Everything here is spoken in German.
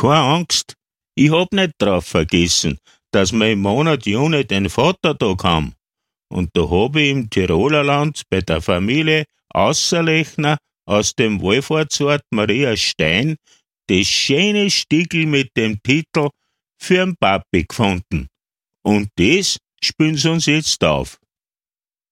Keine Angst, ich hab nicht drauf vergessen, dass wir im Monat Juni den Vatertag haben. Und da hab ich im Tirolerland bei der Familie Außerlechner aus dem Wallfahrtsort Maria Stein das schöne Stickel mit dem Titel Für'n Papi gefunden. Und das spielen sie uns jetzt auf.